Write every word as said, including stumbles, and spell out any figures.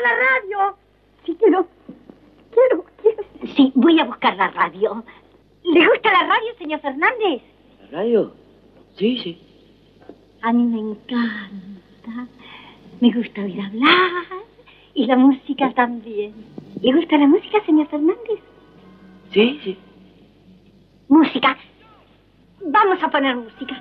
la radio. Sí, quiero. Quiero, quiero. Sí, voy a buscar la radio. ¿Le gusta la radio, señor Fernández? ¿La radio? Sí, sí. A mí me encanta. Me gusta oír hablar. Y la música también. ¿Le gusta la música, señor Fernández? Sí, sí. Música. Vamos a poner música.